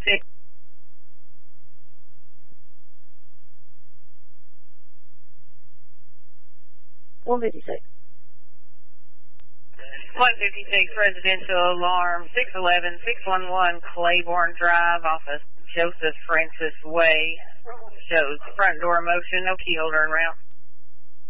156. 156 residential alarm 611-611 Claiborne Drive off of Joseph Francis Way. Shows front door motion, no key holder en route.